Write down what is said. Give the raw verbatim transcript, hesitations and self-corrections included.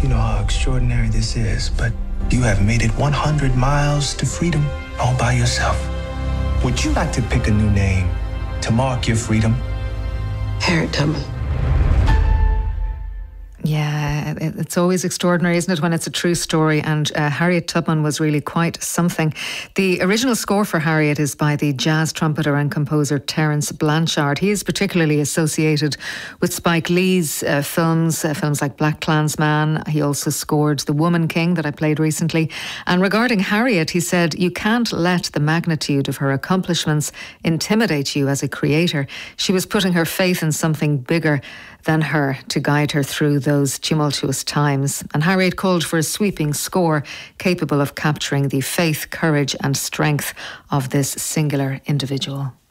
you know how extraordinary this is, but you have made it one hundred miles to freedom all by yourself. Would you like to pick a new name to mark your freedom? Harriet Tubman. Yeah, it's always extraordinary, isn't it, when it's a true story? And uh, Harriet Tubman was really quite something. The original score for Harriet is by the jazz trumpeter and composer Terence Blanchard. He is particularly associated with Spike Lee's uh, films, uh, films like BlacKkKlansman. He also scored The Woman King that I played recently. And regarding Harriet, he said, "You can't let the magnitude of her accomplishments intimidate you as a creator. She was putting her faith in something bigger than her to guide her through those tumultuous times." And Harriet called for a sweeping score capable of capturing the faith, courage and strength of this singular individual.